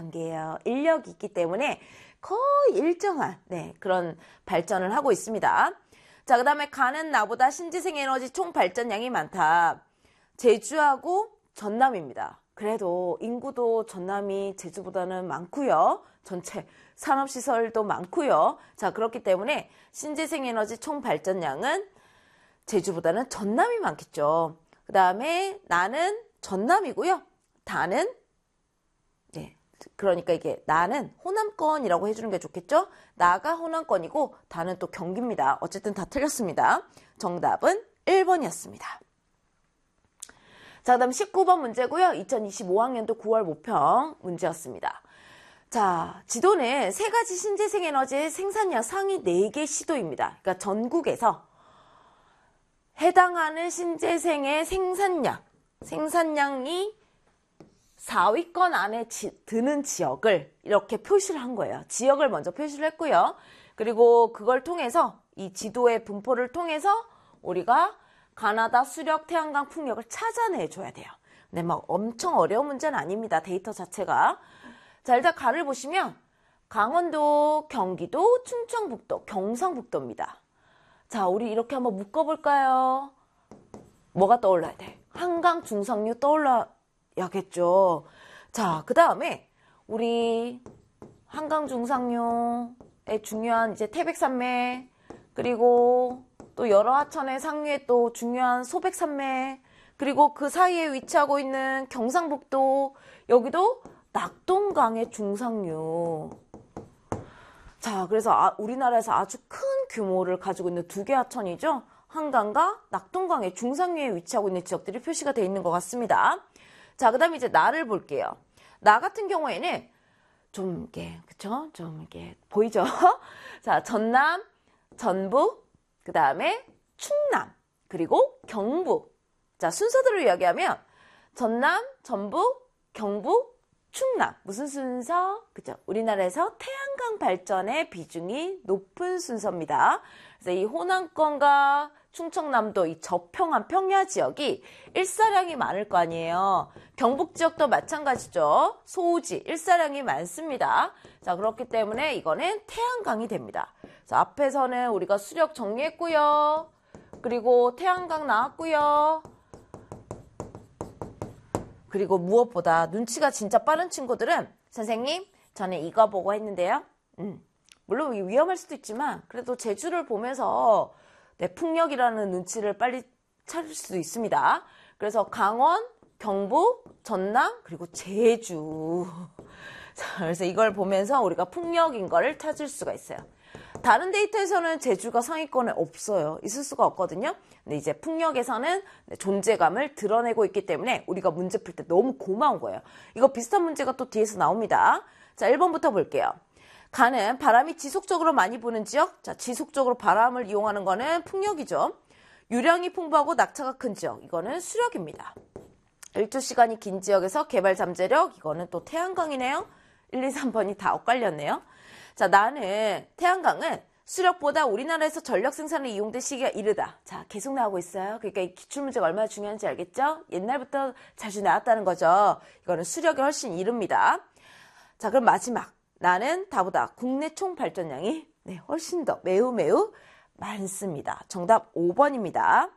단계예요. 인력이 있기 때문에 거의 일정한 그런 발전을 하고 있습니다. 자, 그 다음에 가는 나보다 신재생 에너지 총 발전량이 많다. 제주하고 전남입니다. 그래도 인구도 전남이 제주보다는 많고요. 전체 산업시설도 많고요. 자, 그렇기 때문에 신재생 에너지 총 발전량은 제주보다는 전남이 많겠죠. 그 다음에 나는 전남이고요. 다는 그러니까 이게 나는 호남권이라고 해주는 게 좋겠죠. 나가 호남권이고 다는 또 경기입니다. 어쨌든 다 틀렸습니다. 정답은 1번이었습니다. 자, 그 다음 19번 문제고요. 2025학년도 9월 모평 문제였습니다. 자, 지도는 세 가지 신재생 에너지의 생산량 상위 4개 시도입니다. 그러니까 전국에서 해당하는 신재생의 생산량이 4위권 안에 드는 지역을 이렇게 표시를 한 거예요. 지역을 먼저 표시를 했고요. 그리고 그걸 통해서 이 지도의 분포를 통해서 우리가 가나다 수력 태양광 풍력을 찾아내줘야 돼요. 근데 막 엄청 어려운 문제는 아닙니다. 데이터 자체가. 자, 일단 가를 보시면 강원도, 경기도, 충청북도, 경상북도입니다. 자, 우리 이렇게 한번 묶어볼까요? 뭐가 떠올라야 돼? 한강 중상류 떠올라야겠죠. 자, 그 다음에 우리 한강 중상류의 중요한 이제 태백산맥, 그리고 또 여러 하천의 상류에 또 중요한 소백산맥, 그리고 그 사이에 위치하고 있는 경상북도, 여기도 낙동강의 중상류. 자, 그래서 우리나라에서 아주 큰 규모를 가지고 있는 2개 하천이죠. 한강과 낙동강의 중상류에 위치하고 있는 지역들이 표시가 되어 있는 것 같습니다. 자, 그 다음에 이제 나를 볼게요. 나 같은 경우에는 좀 이렇게, 그쵸? 좀 이렇게 보이죠? 자, 전남, 전북, 그 다음에 충남, 그리고 경북. 자, 순서대로 이야기하면 전남, 전북, 경북, 충남. 무슨 순서? 그죠? 우리나라에서 태양광 발전의 비중이 높은 순서입니다. 그래서 이 호남권과 충청남도 이 저평한 평야 지역이 일사량이 많을 거 아니에요. 경북 지역도 마찬가지죠. 소우지 일사량이 많습니다. 자, 그렇기 때문에 이거는 태양광이 됩니다. 자, 앞에서는 우리가 수력 정리했고요. 그리고 태양광 나왔고요. 그리고 무엇보다 눈치가 진짜 빠른 친구들은 선생님, 저는 이거 보고 했는데요. 물론 위험할 수도 있지만 그래도 제주를 보면서 풍력이라는 눈치를 빨리 찾을 수도 있습니다. 그래서 강원, 경북, 전남, 그리고 제주. 자, 그래서 이걸 보면서 우리가 풍력인 거를 찾을 수가 있어요. 다른 데이터에서는 제주가 상위권에 없어요. 있을 수가 없거든요. 근데 이제 풍력에서는 존재감을 드러내고 있기 때문에 우리가 문제 풀 때 너무 고마운 거예요. 이거 비슷한 문제가 또 뒤에서 나옵니다. 자, 1번부터 볼게요. 가는 바람이 지속적으로 많이 부는 지역. 자, 지속적으로 바람을 이용하는 거는 풍력이죠. 유량이 풍부하고 낙차가 큰 지역. 이거는 수력입니다. 일조 시간이 긴 지역에서 개발 잠재력. 이거는 또 태양광이네요. 1, 2, 3번이 다 엇갈렸네요. 자, 나는 태양광은 수력보다 우리나라에서 전력 생산에 이용된 시기가 이르다. 자, 계속 나오고 있어요. 그러니까 이 기출문제가 얼마나 중요한지 알겠죠? 옛날부터 자주 나왔다는 거죠. 이거는 수력이 훨씬 이릅니다. 자, 그럼 마지막. 나는 다보다 국내 총 발전량이 훨씬 더 매우 많습니다. 정답 5번입니다.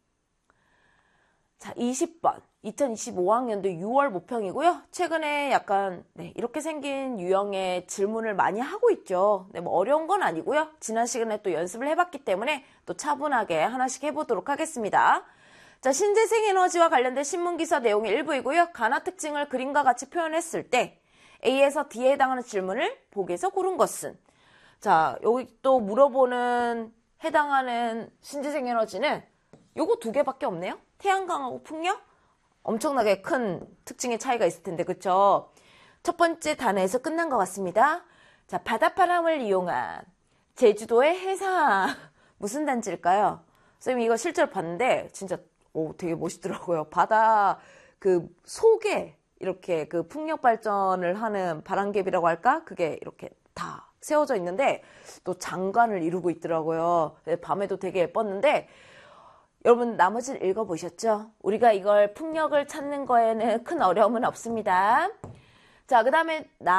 자, 20번. 2025학년도 6월 모평이고요. 최근에 약간 이렇게 생긴 유형의 질문을 많이 하고 있죠. 뭐 어려운 건 아니고요. 지난 시간에 또 연습을 해봤기 때문에 또 차분하게 하나씩 해보도록 하겠습니다. 자, 신재생 에너지와 관련된 신문기사 내용의 일부이고요. 가나 특징을 그림과 같이 표현했을 때 A에서 D에 해당하는 질문을 보기에서 고른 것은. 자, 여기 또 물어보는 해당하는 신재생 에너지는 요거 2개밖에 없네요. 태양광하고 풍력? 엄청나게 큰 특징의 차이가 있을 텐데, 그쵸? 첫 번째 단어에서 끝난 것 같습니다. 자, 바닷바람을 이용한 제주도의 해상. 무슨 단지일까요? 선생님 이거 실제로 봤는데 진짜 되게 멋있더라고요. 바다 그 속에 이렇게 그 풍력 발전을 하는 바람개비라고 할까? 그게 이렇게 다 세워져 있는데 또 장관을 이루고 있더라고요. 밤에도 되게 예뻤는데 여러분 나머지를 읽어보셨죠? 우리가 이걸 풍력을 찾는 거에는 큰 어려움은 없습니다. 자, 그 다음에